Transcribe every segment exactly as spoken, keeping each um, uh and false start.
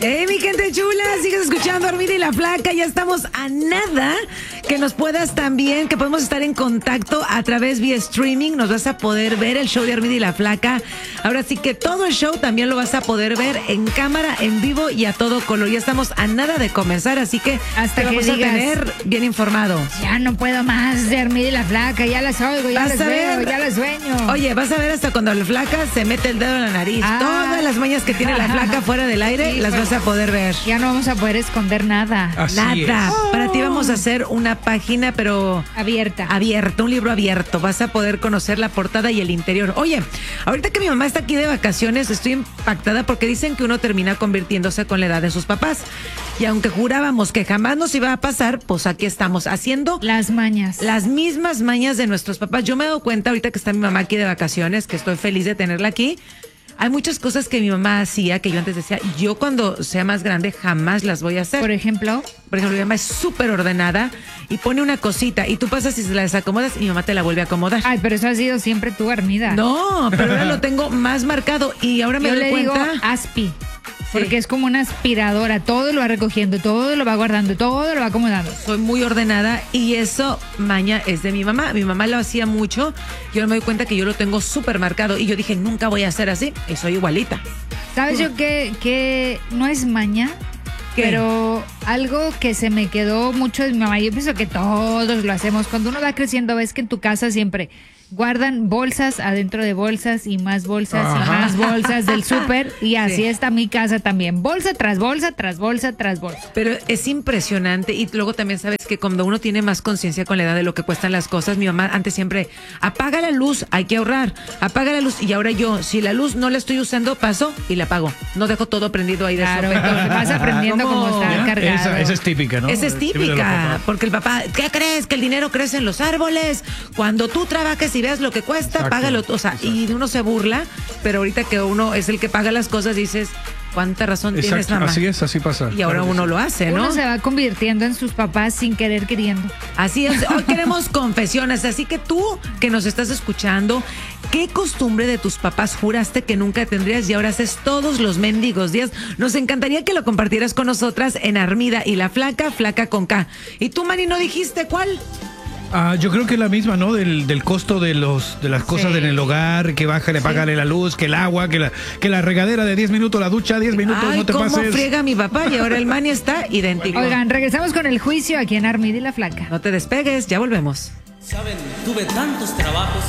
Hey, mi gente chula, sigues escuchando Armida y la Flaca. Ya estamos a nada que nos puedas también, que podemos estar en contacto a través vía streaming. Nos vas a poder ver el show de Armida y la Flaca. Ahora sí que todo el show también lo vas a poder ver en cámara, en vivo y a todo color. Ya estamos a nada de comenzar, así que hasta te que vamos digas, a tener bien informado. Ya no puedo más de Armida y la Flaca, ya las oigo, ya las veo, ver, ya las sueño. Oye, vas a ver hasta cuando la Flaca se mete el dedo en la nariz. Ah. Todas las mañas que tiene la Flaca fuera del aire, Sí, las pues, vas a poder ver. Ya no vamos a poder esconder nada. Así Nada. es. Para ti vamos a hacer una página, pero Abierta. abierta, un libro abierto. Vas a poder conocer la portada y el interior. Oye, ahorita que mi mamá está aquí de vacaciones, estoy impactada porque dicen que uno termina convirtiéndose con la edad de sus papás. Y aunque jurábamos que jamás nos iba a pasar, pues aquí estamos haciendo Las mañas. las mismas mañas de nuestros papás. Yo me he dado cuenta ahorita que está mi mamá aquí de vacaciones, que estoy feliz de tenerla aquí. Hay muchas cosas que mi mamá hacía, que yo antes decía, yo cuando sea más grande jamás las voy a hacer. Por ejemplo, Por ejemplo, mi mamá es súper ordenada y pone una cosita y tú pasas y se la desacomodas y mi mamá te la vuelve a acomodar. ay, pero eso ha sido siempre tú, Armida. No, pero ahora lo tengo más marcado y ahora me Yo doy le cuenta. digo aspi. Porque es como una aspiradora, todo lo va recogiendo, todo lo va guardando, todo lo va acomodando. Soy muy ordenada y eso, maña, es de mi mamá. Mi mamá lo hacía mucho y ahora me doy cuenta que yo lo tengo súper marcado y yo dije, nunca voy a ser así y soy igualita. ¿Sabes yo que, que no es maña? ¿Qué? Pero algo que se me quedó mucho de mi mamá, yo pienso que todos lo hacemos. Cuando uno va creciendo, ves que en tu casa siempre guardan bolsas adentro de bolsas y más bolsas Ajá. y más bolsas del súper. Y así Sí. está mi casa también. Bolsa tras bolsa, tras bolsa, tras bolsa. Pero es impresionante y luego también sabes que cuando uno tiene más conciencia con la edad de lo que cuestan las cosas, mi mamá antes siempre, apaga la luz, hay que ahorrar, apaga la luz y ahora yo, si la luz no la estoy usando, paso y la apago. No dejo todo prendido ahí de Claro, sopetón. entonces vas aprendiendo ¿Cómo? cómo estar cargado. Esa, esa es típica, ¿no? Esa es Típica de los típica, papás. porque el papá, ¿qué crees? Que el dinero crece en los árboles. Cuando tú trabajes y veas lo que cuesta, Exacto, págalo. O sea, y uno se burla, pero ahorita que uno es el que paga las cosas, dices, ¿cuánta razón tienes, Exacto, mamá? así es, así pasa. Y ahora Claro que uno sí. lo hace, ¿no? Uno se va convirtiendo en sus papás sin querer queriendo. Así es, hoy queremos confesiones, así que tú que nos estás escuchando, ¿qué costumbre de tus papás juraste que nunca tendrías y ahora haces todos los mendigos días? Nos encantaría que lo compartieras con nosotras en Armida y la Flaca, Flaca con K. ¿Y tú, Mari, no dijiste cuál? Ah, yo creo que es la misma, ¿no? Del, del costo de los de las cosas Sí. en el hogar, que bájale, págale la luz, que el agua, que la, que la regadera de diez minutos, la ducha diez minutos, Ay, no te cómo pases. friega mi papá y ahora el Mani está idéntico. Oigan, regresamos con el juicio aquí en Armida y la Flaca. No te despegues, ya volvemos. Saben, tuve tantos trabajos.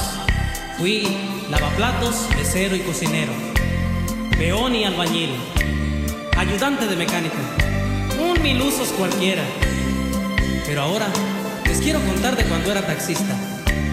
Fui lavaplatos, mesero y cocinero, peón y albañil, ayudante de mecánica, un mil usos cualquiera. Pero ahora les quiero contar de cuando era taxista.